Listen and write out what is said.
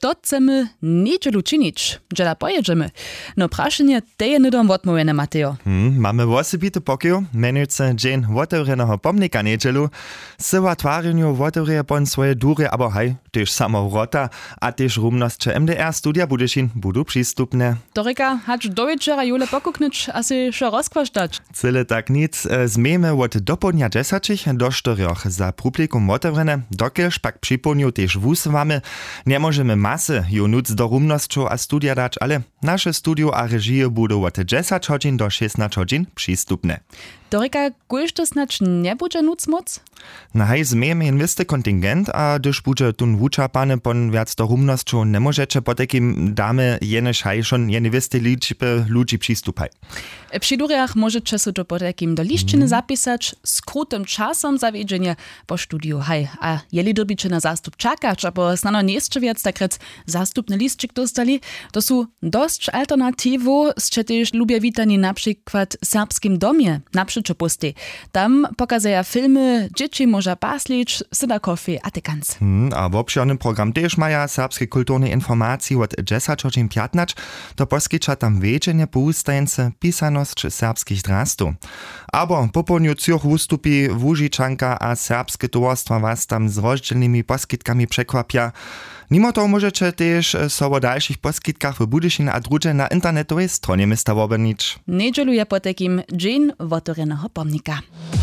što chcemy niedzielu czynić, że pojedziemy. No praszenie teje nydom odmówione, Mateo. Mamy osobity pokój, menujúce Dzień Otevreného pomnika niedzielu. Syła twareniu otevrie pon swoje dúry, abo haj, tež samo wrota, a tež rumnosće MDR studia Budyšin budu přístupne. Dorika, hacz do wieczera Jule pokuknąć, a si šo rozkważdać. Cyle tak nic, zmiemy od dopodnia 10 do 4 za publikum otevrené, dokelž pak připomniu tež wuswamy. Nie możemy masy ju nuc do rumnosću a studia dać, ale nasze studio a režije budu od 10 hodin do 16 hodin přístupne. Dorika, kujesz to snacz nie bude nuc moc? Na haj zmiemy inwisty kontingent, a gdyż bude tun wučapane pon viac do rumnosću, ne możecie po takim damy jenež haj šon inwisty liczby ludzi přistupaj. Przy durjach możecie so to po takim do liszczyny zapisać z krótkim czasem zawiedzenia po studiu. Haj, a jeli dobicie na zastup czakać, abo snano nie jeszcze wiac takrec zastupny listczyk dostali, to są dość alternativu, z też lubię witani na przykład w serbskim domie, na przyczepusty. Tam pokazują filmy, dzieci może paslić, syda kofi, a tykanc. A w obszernym program też maja serbskie kulturne informacje od 10:15, to poskicza tam wiedzenie poustajence pisanosť serbskich drastów. Abo po południu Zürich wystupi Łužičanka a serbskie towarstwa was tam z rozdzielnymi poskitkami przekłapia. Mimo to możecie też so o dalszych poskitkach w Budyšin a drugie na internetowej stronie miasta obrnić. Niedzielu je po takim Dzień Otevreného pomnika.